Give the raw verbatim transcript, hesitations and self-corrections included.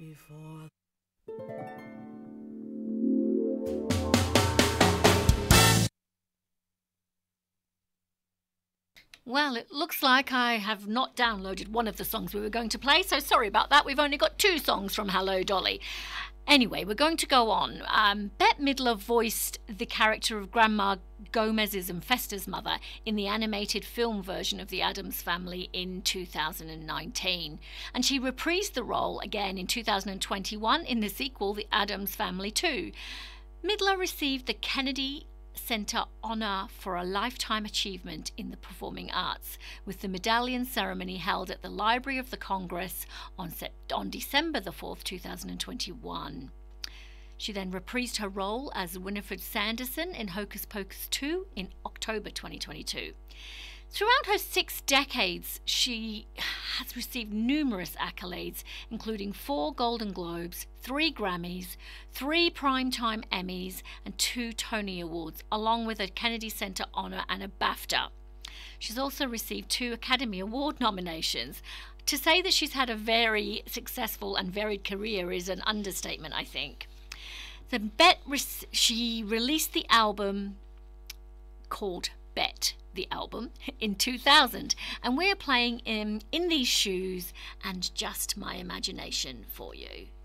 before. Well, it looks like I have not downloaded one of the songs we were going to play, so sorry about that. We've only got two songs from Hello Dolly. Anyway, we're going to go on. Um, Bette Midler voiced the character of Grandma Gomez's and Festa's mother in the animated film version of The Addams Family in two thousand nineteen. And she reprised the role again in two thousand twenty-one in the sequel, The Addams Family two. Midler received the Kennedy Center Honor for a Lifetime Achievement in the Performing Arts, with the medallion ceremony held at the Library of the Congress on, Sept- on December the fourth, two thousand twenty-one. She then reprised her role as Winifred Sanderson in Hocus Pocus two in October twenty twenty-two. Throughout her six decades, she has received numerous accolades, including four Golden Globes, three Grammys, three Primetime Emmys, and two Tony Awards, along with a Kennedy Center Honor and a BAFTA. She's also received two Academy Award nominations. To say that she's had a very successful and varied career is an understatement, I think. The Bette, she released the album called Bette, the album, in two thousand, and we're playing in In These Shoes and Just My Imagination for you.